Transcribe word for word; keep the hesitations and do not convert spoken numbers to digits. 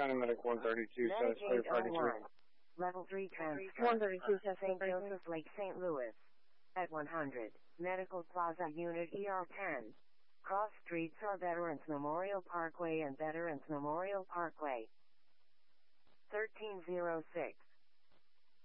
County Medic one thirty-two says clear Medicaid Friday oh three. one. Level three transfer. one thirty-two says Saint clear. Joseph Lake, Saint Louis. At one hundred. Medical Plaza Unit E R ten. Cross streets are Veterans Memorial Parkway and Veterans Memorial Parkway. thirteen oh six.